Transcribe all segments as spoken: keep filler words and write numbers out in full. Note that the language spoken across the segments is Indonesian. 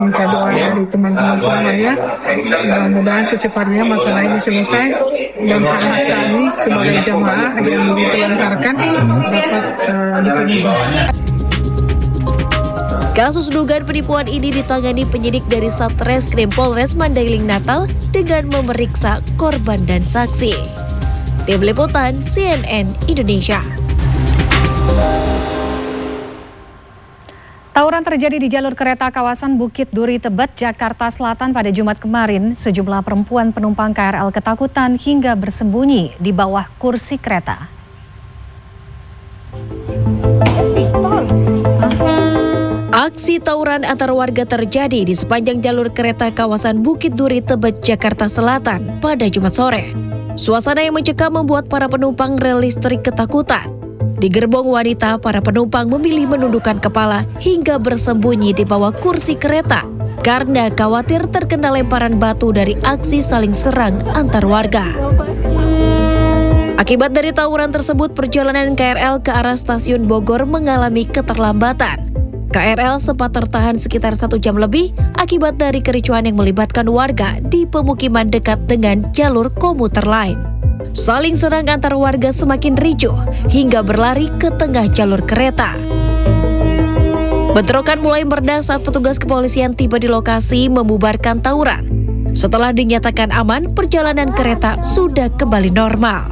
Minta doa dari teman-teman semuanya, mudah-mudahan secepatnya masalah ini selesai dan hak-hak kami sebagai jamaah yang ditelantarkan dapat uh, dipenuhi. Kasus dugaan penipuan ini ditangani penyidik dari Satreskrim Polres Mandailing Natal dengan memeriksa korban dan saksi. Tim Liputan C N N Indonesia. Tawuran terjadi di jalur kereta kawasan Bukit Duri Tebet, Jakarta Selatan pada Jumat kemarin. Sejumlah perempuan penumpang K R L ketakutan hingga bersembunyi di bawah kursi kereta. Aksi tawuran antar warga terjadi di sepanjang jalur kereta kawasan Bukit Duri Tebet, Jakarta Selatan pada Jumat sore. Suasana yang mencekam membuat para penumpang rel listrik ketakutan. Di gerbong wanita, para penumpang memilih menundukkan kepala hingga bersembunyi di bawah kursi kereta karena khawatir terkena lemparan batu dari aksi saling serang antar warga. Akibat dari tawuran tersebut, perjalanan K R L ke arah stasiun Bogor mengalami keterlambatan. K R L sempat tertahan sekitar satu jam lebih akibat dari kericuhan yang melibatkan warga di pemukiman dekat dengan jalur komuter lain. Saling serang antar warga semakin ricuh hingga berlari ke tengah jalur kereta. Bentrokan mulai mereda saat petugas kepolisian tiba di lokasi membubarkan tawuran. Setelah dinyatakan aman, perjalanan kereta sudah kembali normal.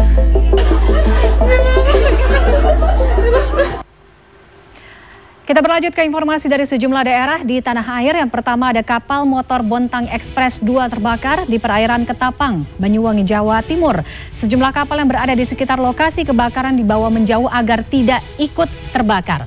Kita berlanjut ke informasi dari sejumlah daerah di tanah air. Yang pertama ada kapal motor Bontang Express dua terbakar di perairan Ketapang, Banyuwangi, Jawa Timur. Sejumlah kapal yang berada di sekitar lokasi kebakaran dibawa menjauh agar tidak ikut terbakar.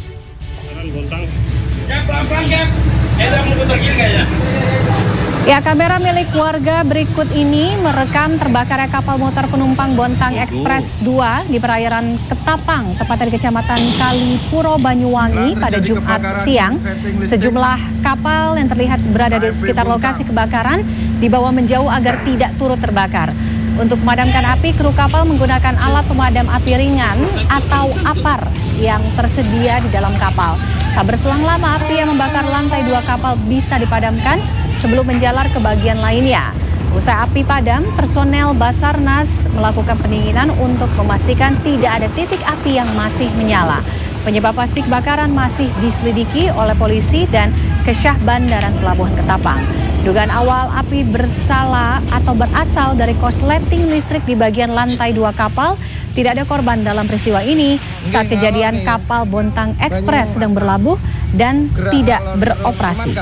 Ya, kamera milik warga berikut ini merekam terbakarnya kapal motor penumpang Bontang Express dua di perairan Ketapang, tepatnya di Kecamatan Kalipuro, Banyuwangi pada Jumat siang. Sejumlah kapal yang terlihat berada di sekitar lokasi kebakaran dibawa menjauh agar tidak turut terbakar. Untuk memadamkan api, kru kapal menggunakan alat pemadam api ringan atau APAR yang tersedia di dalam kapal. Tak berselang lama, api yang membakar lantai dua kapal bisa dipadamkan sebelum menjalar ke bagian lainnya. Usai api padam, personel Basarnas melakukan pendinginan untuk memastikan tidak ada titik api yang masih menyala. Penyebab pasti kebakaran masih diselidiki oleh polisi dan Kesyah Bandaran Pelabuhan Ketapang. Dugaan awal api bersalah atau berasal dari korsleting listrik di bagian lantai dua kapal. Tidak ada korban dalam peristiwa ini saat kejadian kapal Bontang Express sedang berlabuh dan tidak beroperasi.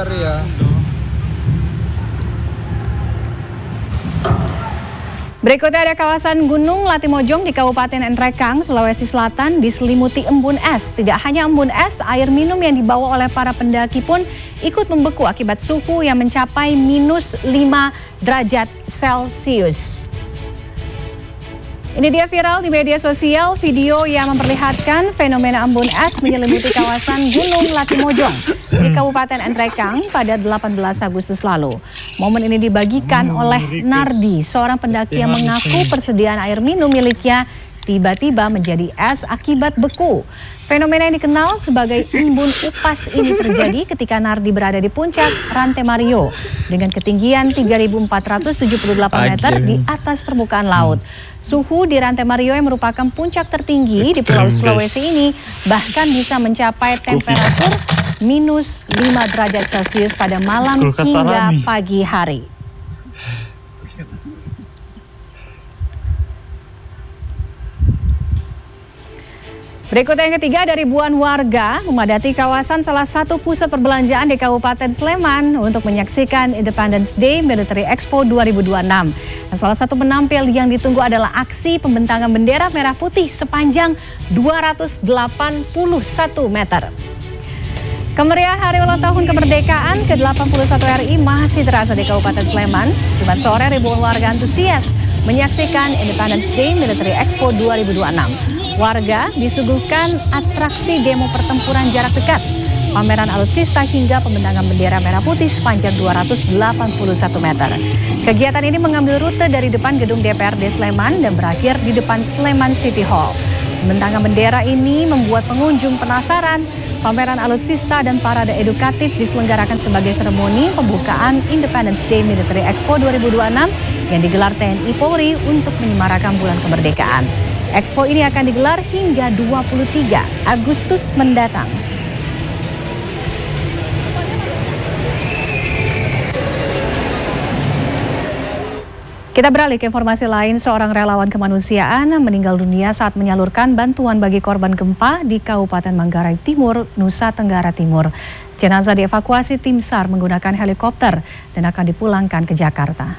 Berikutnya ada kawasan Gunung Latimojong di Kabupaten Nrekang, Sulawesi Selatan diselimuti embun es. Tidak hanya embun es, air minum yang dibawa oleh para pendaki pun ikut membeku akibat suhu yang mencapai minus lima derajat Celcius. Ini dia viral di media sosial video yang memperlihatkan fenomena embun es menyelimuti kawasan Gunung Latimojong di Kabupaten Nrekang pada delapan belas Agustus lalu. Momen ini dibagikan oleh Nardi, seorang pendaki yang mengaku persediaan air minum miliknya tiba-tiba menjadi es akibat beku. Fenomena yang dikenal sebagai embun upas ini terjadi ketika Nardi berada di puncak Rantai Mario dengan ketinggian tiga ribu empat ratus tujuh puluh delapan meter di atas permukaan laut. Suhu di Rantai Mario yang merupakan puncak tertinggi di Pulau Sulawesi ini bahkan bisa mencapai temperatur minus lima derajat Celcius pada malam hingga pagi hari. Berikut yang ketiga, ada ribuan warga memadati kawasan salah satu pusat perbelanjaan di Kabupaten Sleman untuk menyaksikan Independence Day Military Expo dua ribu dua puluh enam. Nah, salah satu penampil yang ditunggu adalah aksi pembentangan bendera merah putih sepanjang dua ratus delapan puluh satu meter. Kemeriahan Hari Ulang Tahun Kemerdekaan ke delapan puluh satu R I masih terasa di Kabupaten Sleman. Jumat sore ribuan warga antusias menyaksikan Independence Day Military Expo dua ribu dua puluh enam. Warga disuguhkan atraksi demo pertempuran jarak dekat, pameran alutsista hingga pembentangan bendera merah putih sepanjang dua ratus delapan puluh satu meter. Kegiatan ini mengambil rute dari depan gedung D P R D Sleman dan berakhir di depan Sleman City Hall. Pembentangan bendera ini membuat pengunjung penasaran pameran alutsista dan parade edukatif diselenggarakan sebagai seremoni pembukaan Independence Day Military Expo dua ribu dua puluh enam yang digelar T N I Polri untuk menyemarakan bulan kemerdekaan. Expo ini akan digelar hingga dua puluh tiga Agustus mendatang. Kita beralih ke informasi lain, seorang relawan kemanusiaan meninggal dunia saat menyalurkan bantuan bagi korban gempa di Kabupaten Manggarai Timur, Nusa Tenggara Timur. Jenazah dievakuasi tim SAR menggunakan helikopter dan akan dipulangkan ke Jakarta.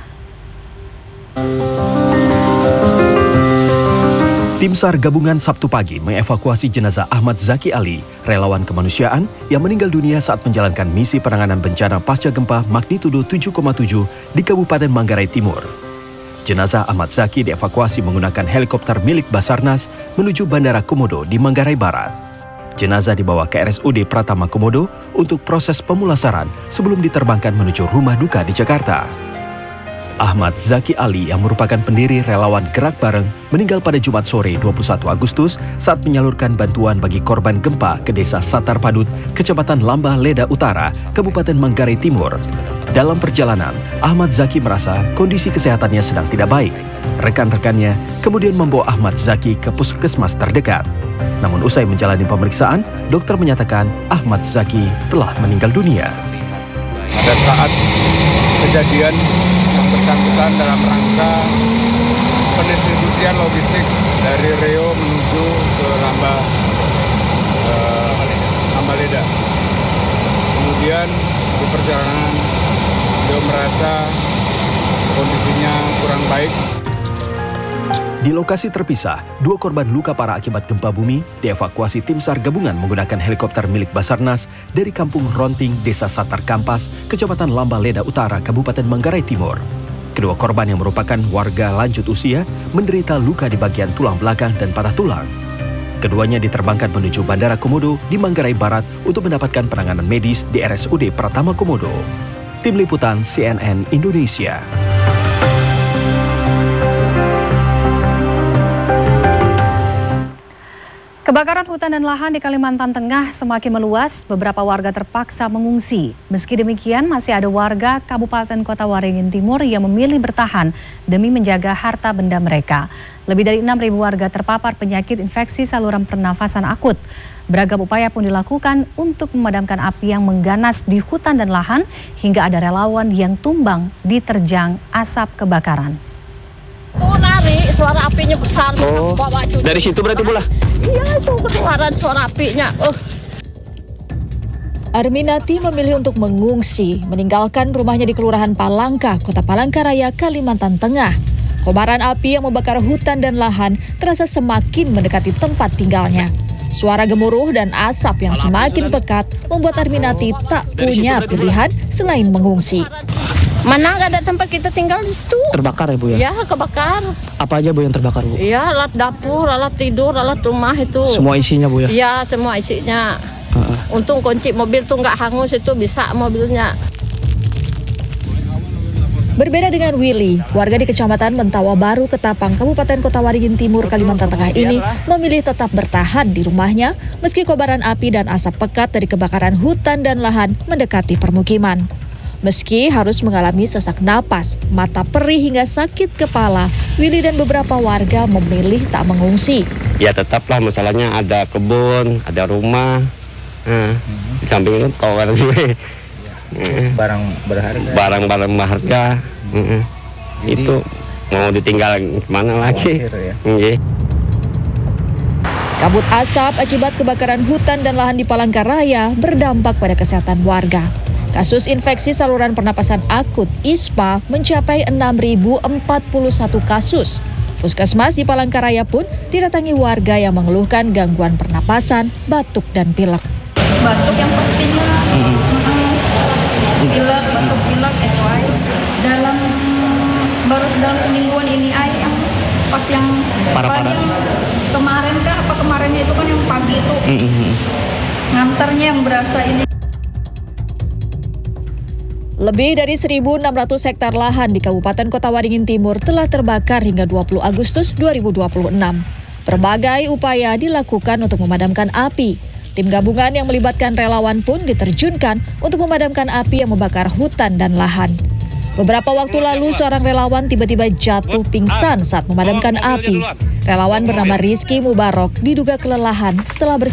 Tim SAR gabungan Sabtu pagi mengevakuasi jenazah Ahmad Zaki Ali, relawan kemanusiaan yang meninggal dunia saat menjalankan misi penanganan bencana pasca gempa magnitudo tujuh koma tujuh di Kabupaten Manggarai Timur. Jenazah Ahmad Zaki dievakuasi menggunakan helikopter milik Basarnas menuju Bandara Komodo di Manggarai Barat. Jenazah dibawa ke R S U D Pratama Komodo untuk proses pemulasaran sebelum diterbangkan menuju rumah duka di Jakarta. Ahmad Zaki Ali yang merupakan pendiri relawan Gerak Bareng meninggal pada Jumat sore dua puluh satu Agustus saat menyalurkan bantuan bagi korban gempa ke Desa Satar Padut, Kecamatan Lambah Leda Utara, Kabupaten Manggarai Timur. Dalam perjalanan, Ahmad Zaki merasa kondisi kesehatannya sedang tidak baik. Rekan-rekannya kemudian membawa Ahmad Zaki ke puskesmas terdekat. Namun usai menjalani pemeriksaan, dokter menyatakan Ahmad Zaki telah meninggal dunia. Pada saat kejadian yang bersangkutan dalam rangka pendistribusian logistik dari Reo menuju ke Lambah eh, Lambah Leda. Kemudian di perjalanan dia merasa kondisinya kurang baik. Di lokasi terpisah, dua korban luka parah akibat gempa bumi dievakuasi tim SAR gabungan menggunakan helikopter milik Basarnas dari Kampung Ronting, Desa Satar Kampas, Kecamatan Lambah Leda Utara, Kabupaten Manggarai Timur. Kedua korban yang merupakan warga lanjut usia menderita luka di bagian tulang belakang dan patah tulang. Keduanya diterbangkan menuju Bandara Komodo di Manggarai Barat untuk mendapatkan penanganan medis di R S U D Pratama Komodo. Tim Liputan C N N Indonesia. Kebakaran hutan dan lahan di Kalimantan Tengah semakin meluas, beberapa warga terpaksa mengungsi. Meski demikian, masih ada warga Kabupaten Kota Waringin Timur yang memilih bertahan demi menjaga harta benda mereka. Lebih dari enam ribu warga terpapar penyakit infeksi saluran pernafasan akut. Beragam upaya pun dilakukan untuk memadamkan api yang mengganas di hutan dan lahan, hingga ada relawan yang tumbang diterjang asap kebakaran. Oh, nari, suara apinya besar. Oh, bawa cucu. Dari situ berarti pula? Iya, itu keluaran suara apinya. Uh. Arminati memilih untuk mengungsi, meninggalkan rumahnya di Kelurahan Palangka, Kota Palangkaraya, Kalimantan Tengah. Kobaran api yang membakar hutan dan lahan terasa semakin mendekati tempat tinggalnya. Suara gemuruh dan asap yang semakin pekat membuat Arminati tak punya pilihan selain mengungsi. Mana nggak ada tempat kita tinggal di situ. Terbakar ya Bu ya? Ya, kebakar. Apa aja Bu yang terbakar Bu? Iya, alat dapur, alat tidur, alat rumah itu. Semua isinya Bu ya? Iya, semua isinya. Uh-uh. Untung kunci mobil tuh nggak hangus, itu bisa mobilnya. Berbeda dengan Willy, warga di Kecamatan Mentawa Baru, Ketapang, Kabupaten Kota Waringin Timur, Kalimantan Tengah ini memilih tetap bertahan di rumahnya meski kobaran api dan asap pekat dari kebakaran hutan dan lahan mendekati permukiman. Meski harus mengalami sesak napas, mata perih hingga sakit kepala, Willy dan beberapa warga memilih tak mengungsi. Ya tetaplah, masalahnya ada kebun, ada rumah, nah, di samping itu tau kan sih. Barang berharga. Barang-barang berharga, uh-uh. Itu mau ditinggal kemana lagi? Ya. Yeah. Kabut asap akibat kebakaran hutan dan lahan di Palangkaraya berdampak pada kesehatan warga. Kasus infeksi saluran pernapasan akut I S P A mencapai enam ribu empat puluh satu kasus. Puskesmas di Palangkaraya pun didatangi warga yang mengeluhkan gangguan pernapasan, batuk dan pilek. Batuk yang pastinya, hmm. pilek, batuk pilek itu aja. Dalam baru dalam semingguan ini aja yang pas yang Parah-parah. yang kemarin kan apa kemarinnya itu kan yang pagi itu hmm. nganternya yang berasa ini. Lebih dari seribu enam ratus hektar lahan di Kabupaten Kota Waringin Timur telah terbakar hingga dua puluh Agustus dua ribu dua puluh enam. Berbagai upaya dilakukan untuk memadamkan api. Tim gabungan yang melibatkan relawan pun diterjunkan untuk memadamkan api yang membakar hutan dan lahan. Beberapa waktu lalu seorang relawan tiba-tiba jatuh pingsan saat memadamkan api. Relawan bernama Rizky Mubarok diduga kelelahan setelah bersih